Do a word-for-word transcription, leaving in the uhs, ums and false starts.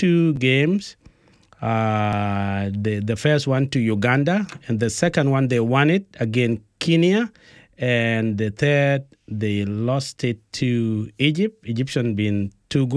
two games. Uh, the, the first one to Uganda, and the second one they won it against Kenya, and the third they lost it to Egypt. Egyptian being too good.